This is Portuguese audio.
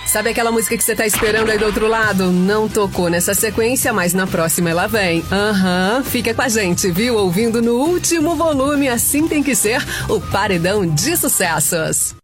Sabe aquela música que você tá esperando aí do outro lado? Não tocou nessa sequência, mas na próxima ela vem. Fica com a gente, viu? Ouvindo no último volume, assim tem que ser, o Paredão de Sucessos.